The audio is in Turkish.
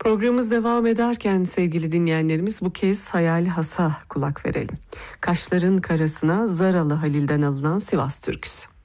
Programımız devam ederken sevgili dinleyenlerimiz bu kez Hayali Has'a kulak verelim. Kaşların Karasına Zaralı Halil'den alınan Sivas türküsü.